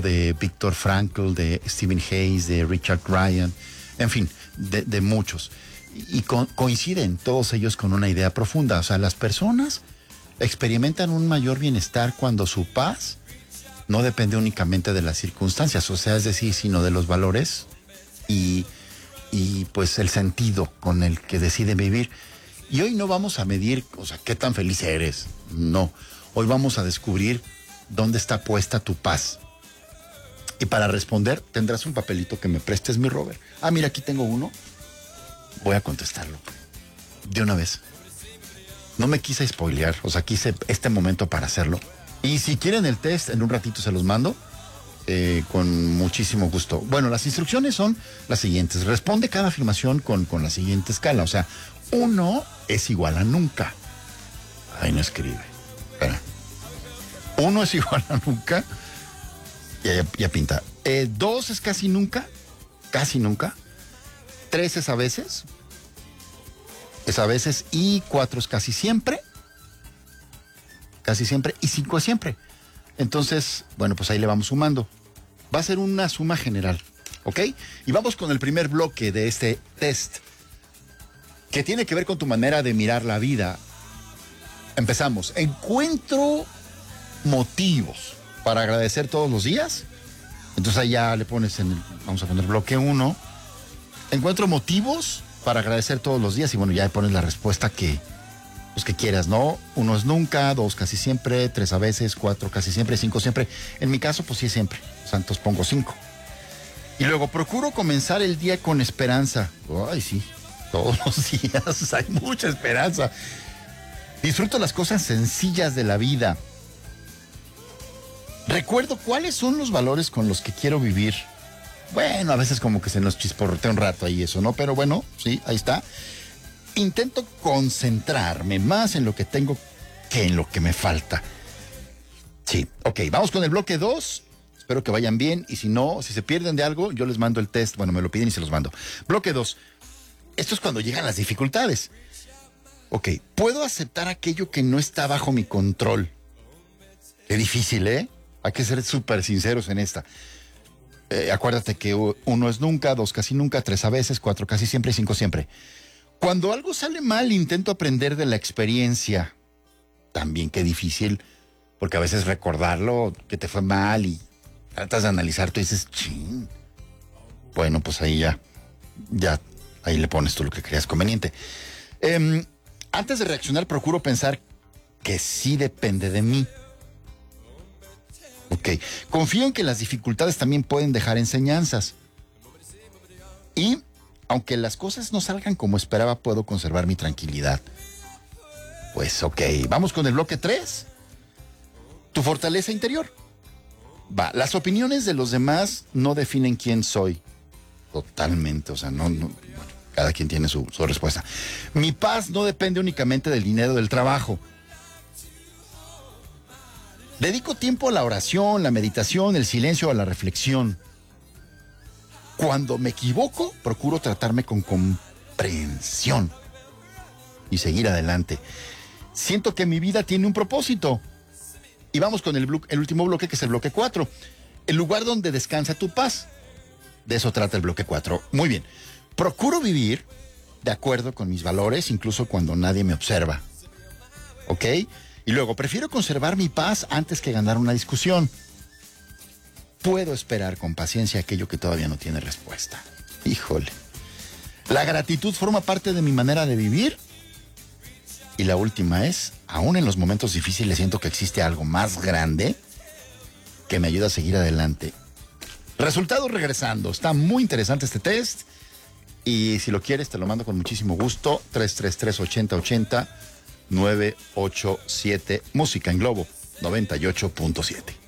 de Viktor Frankl, de Stephen Hayes, de Richard Ryan, en fin, de muchos. Y coinciden todos ellos con una idea profunda. O sea, las personas experimentan un mayor bienestar cuando su paz no depende únicamente de las circunstancias, o sea, es decir, sino de los valores y pues el sentido con el que deciden vivir. Y hoy no vamos a medir, o sea, qué tan feliz eres, no. Hoy vamos a descubrir dónde está puesta tu paz. Y para responder, tendrás un papelito que me prestes, mi Robert. Ah, mira, aquí tengo uno. Voy a contestarlo de una vez. No me quise spoilear, o sea, quise este momento para hacerlo. Y si quieren el test, en un ratito se los mando, con muchísimo gusto. Bueno, las instrucciones son las siguientes. Responde cada afirmación con la siguiente escala. O sea, 1 es igual a nunca. Ay, no escribe. Espera. 1 es igual a nunca. Ya pinta. 2 es casi nunca. Casi nunca. 3 es a veces. Es a veces. Y 4 es casi siempre. Casi siempre. Y 5 es siempre. Entonces, bueno, pues ahí le vamos sumando. Va a ser una suma general, ¿ok? Y vamos con el primer bloque de este test, que tiene que ver con tu manera de mirar la vida. Empezamos. ¿Encuentro motivos para agradecer todos los días? Entonces ahí ya le pones vamos a poner bloque 1. ¿Encuentro motivos para agradecer todos los días? Y bueno, ya le pones la respuesta que quieras, ¿no? 1 es nunca, 2 casi siempre, 3 a veces, 4 casi siempre, 5 siempre. En mi caso, pues sí, siempre. Santos pongo 5. Y luego, procuro comenzar el día con esperanza. Ay, sí, todos los días hay mucha esperanza. Disfruto las cosas sencillas de la vida. Recuerdo cuáles son los valores con los que quiero vivir. Bueno, a veces como que se nos chisporrotea un rato ahí eso, ¿no? Pero bueno, sí, ahí está. Intento concentrarme más en lo que tengo que en lo que me falta. Sí, ok, vamos con el bloque 2. Espero que vayan bien y si no, si se pierden de algo, yo les mando el test. Bueno, me lo piden y se los mando. Bloque 2. Esto es cuando llegan las dificultades. Ok, puedo aceptar aquello que no está bajo mi control. Qué difícil, ¿eh? Hay que ser súper sinceros en esta. Acuérdate que 1 es nunca, 2 casi nunca, 3 a veces, 4 casi siempre y 5 siempre. Cuando algo sale mal, intento aprender de la experiencia. También qué difícil, porque a veces recordarlo, que te fue mal y tratas de analizar, tú dices, ching. Bueno, pues ahí ya, ahí le pones tú lo que creas conveniente. Antes de reaccionar, procuro pensar que sí depende de mí. Ok, confío en que las dificultades también pueden dejar enseñanzas. Y aunque las cosas no salgan como esperaba, puedo conservar mi tranquilidad. Pues ok, vamos con el bloque 3. Tu fortaleza interior. Va, las opiniones de los demás no definen quién soy. Totalmente, o sea, no bueno, cada quien tiene su respuesta. Mi paz no depende únicamente del dinero del trabajo. Dedico tiempo a la oración, la meditación, el silencio, a la reflexión. Cuando me equivoco, procuro tratarme con comprensión y seguir adelante. Siento que mi vida tiene un propósito. Y vamos con el último bloque, que es el bloque 4. El lugar donde descansa tu paz. De eso trata el bloque 4. Muy bien. Procuro vivir de acuerdo con mis valores, incluso cuando nadie me observa. ¿Ok? Y luego, prefiero conservar mi paz antes que ganar una discusión. Puedo esperar con paciencia aquello que todavía no tiene respuesta. Híjole. La gratitud forma parte de mi manera de vivir. Y la última es, aún en los momentos difíciles siento que existe algo más grande que me ayuda a seguir adelante. Resultados regresando. Está muy interesante este test. Y si lo quieres, te lo mando con muchísimo gusto. 333-8080-987. Música en Globo 98.7.